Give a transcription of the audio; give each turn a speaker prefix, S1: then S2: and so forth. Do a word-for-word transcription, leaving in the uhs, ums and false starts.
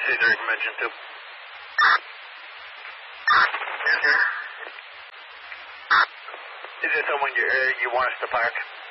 S1: Caesar from engine two.
S2: Yes, sir.
S1: Is there someone you, uh, you want us to park?